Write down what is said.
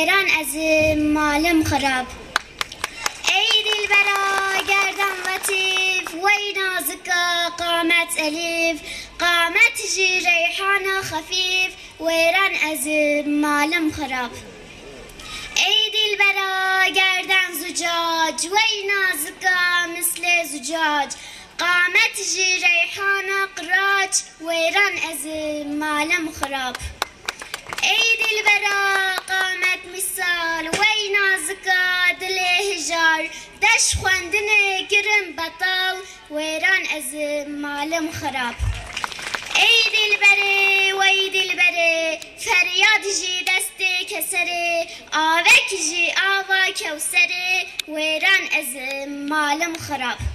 Ran ezim malım xarab. Ey dilbera gerdan latif, vey nazika qamet elif, qamet ji reyhana khafif, veyran ezim malım xarab. Ey dilbera gerdan zucac, vey nazika misle zucac, qamet ji reyhana qirac, veyran ezim malım xarab. ای دلبرا قامت مثال وی نازکا دل هجار دش خواندنه گرم بطال ویران از مالم خراب ای دلبره وی دلبره فریاد جی دست کسره آوک جی آوا کوسره ویران از مالم خراب